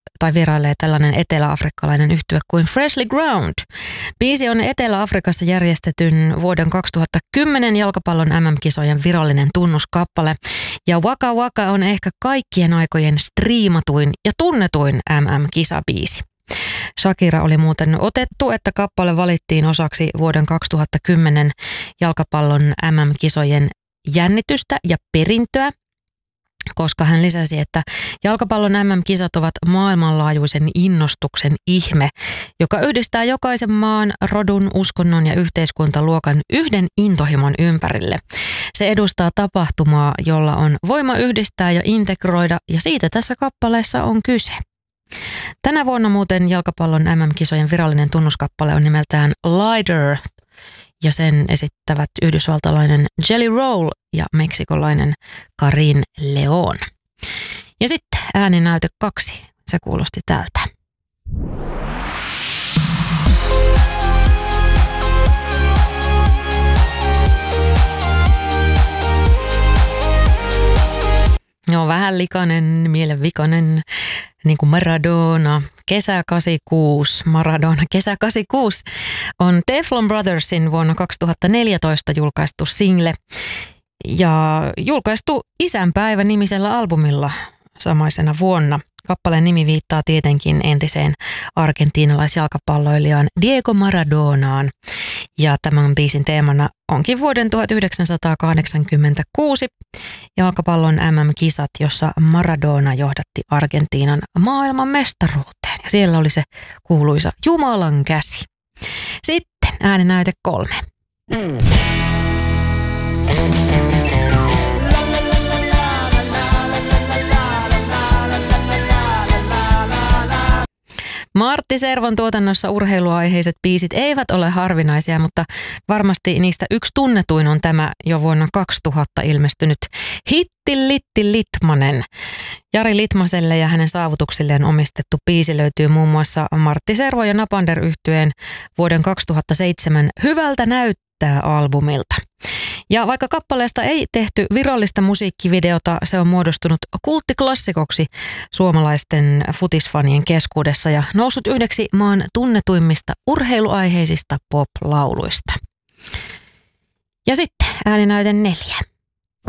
tai vierailee tällainen etelä-afrikkalainen yhtye kuin Freshly Ground. Biisi on Etelä-Afrikassa järjestetyn vuoden 2010 jalkapallon MM-kisojen virallinen tunnuskappale. Ja Waka Waka on ehkä kaikkien aikojen striimatuin ja tunnetuin MM-kisabiisi. Shakira oli muuten otettu, että kappale valittiin osaksi vuoden 2010 jalkapallon MM-kisojen jännitystä ja perintöä, koska hän lisäsi, että jalkapallon MM-kisat ovat maailmanlaajuisen innostuksen ihme, joka yhdistää jokaisen maan, rodun, uskonnon ja yhteiskuntaluokan yhden intohimon ympärille. Se edustaa tapahtumaa, jolla on voima yhdistää ja integroida, ja siitä tässä kappaleessa on kyse. Tänä vuonna muuten jalkapallon MM-kisojen virallinen tunnuskappale on nimeltään Lighter, ja sen esittävät yhdysvaltalainen Jelly Roll ja meksikolainen Karin Leon. Ja sitten ääninäyte 2, se kuulosti tältä. Joo, vähän likainen, mielenvikainen, niin kuin Maradona. Kesä 86, Maradona kesä 86 on Teflon Brothersin vuonna 2014 julkaistu single ja julkaistu Isänpäivä -nimisellä albumilla samaisena vuonna. Kappaleen nimi viittaa tietenkin entiseen argentiinalaisjalkapalloilijaan Diego Maradonaan. Ja tämän biisin teemana onkin vuoden 1986 jalkapallon MM-kisat, jossa Maradona johdatti Argentiinan maailman mestaruuteen. Ja siellä oli se kuuluisa Jumalan käsi. Sitten ääninäyte 3. Martti Servon tuotannossa urheiluaiheiset biisit eivät ole harvinaisia, mutta varmasti niistä yksi tunnetuin on tämä jo vuonna 2000 ilmestynyt Hitti Litti Litmanen. Jari Litmaselle ja hänen saavutuksilleen omistettu biisi löytyy muun muassa Martti Servo ja Napander-yhtyeen vuoden 2007 Hyvältä näyttää -albumilta. Ja vaikka kappaleesta ei tehty virallista musiikkivideota, se on muodostunut kulttiklassikoksi suomalaisten futisfanien keskuudessa ja noussut yhdeksi maan tunnetuimmista urheiluaiheisista pop-lauluista. Ja sitten ääninäyte 4.